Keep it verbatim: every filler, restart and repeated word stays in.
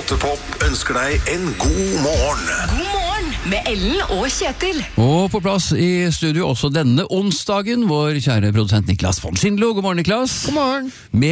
Rottepop ønsker deg en god morgen. God morgen med Ellen og Kjetil. Og på plass i studio også denne onsdagen, vår kjære produsent Niklas von Schindlo. God morgen, Niklas. God morgen. Med